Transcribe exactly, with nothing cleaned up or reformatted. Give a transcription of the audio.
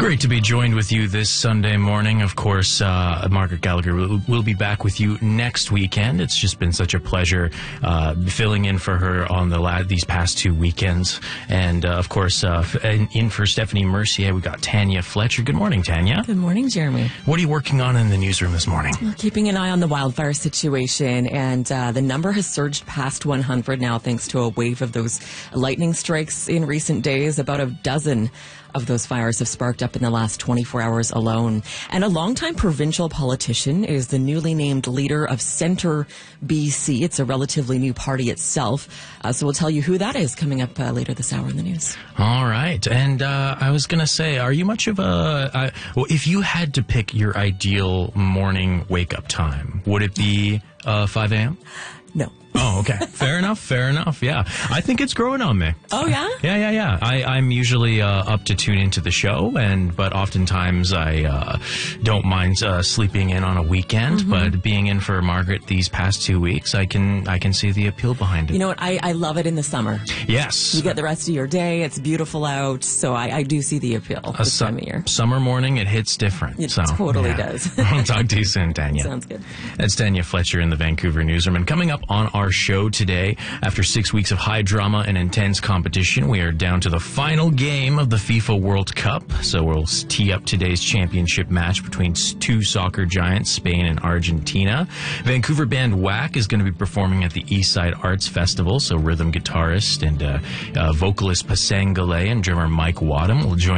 Great to be joined with you this Sunday morning. Of course, uh, Margaret Gallagher will, will be back with you next weekend. It's just been such a pleasure uh, filling in for her on the la- these past two weekends. And, uh, of course, uh, in, in for Stephanie Mercier, we got Tanya Fletcher. Good morning, Tanya. Good morning, Jeremy. What are you working on in the newsroom this morning? We're keeping an eye on the wildfire situation, and uh, the number has surged past one hundred now thanks to a wave of those lightning strikes in recent days. About a dozen of those fires have sparked up in the last twenty-four hours alone. And a longtime provincial politician is the newly named leader of Centre B C. It's a relatively new party itself. Uh, so we'll tell you who that is coming up uh, later this hour in the news. All right. And uh, I was going to say, are you much of a... Uh, well, if you had to pick your ideal morning wake-up time, would it be uh, five a.m.? No. Oh, okay. Fair enough. Fair enough. Yeah. I think it's growing on me. Oh, yeah? Yeah, yeah, yeah. I, I'm usually uh, up to tune into the show, and but oftentimes I uh, don't mind uh, sleeping in on a weekend. Mm-hmm. But being in for Margaret these past two weeks, I can I can see the appeal behind it. You know what? I, I love it in the summer. Yes. You get the rest of your day. It's beautiful out. So I, I do see the appeal a this su- time of year. Summer morning, it hits different. It so, totally yeah. does. I'll talk to you soon, Tanya. Sounds good. That's Tanya Fletcher in the Vancouver Newsroom. And coming up on our show today, after six weeks of high drama and intense competition, we are down to the final game of the FIFA World Cup. So we'll tee up today's championship match between two soccer giants, Spain and Argentina. Vancouver band W A C is going to be performing at the Eastside Arts Festival. So rhythm guitarist and uh, uh, vocalist Pasang Galay and drummer Mike Wadham will join